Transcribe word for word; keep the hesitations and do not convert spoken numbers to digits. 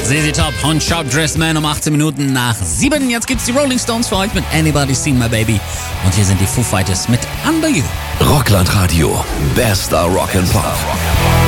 Z Z Top und Shop Dress Man um achtzehn Minuten nach sieben. Jetzt gibt's die Rolling Stones für euch mit Anybody Seen My Baby. Und hier sind die Foo Fighters mit Under You. Rockland Radio. Bester Rock and Pop.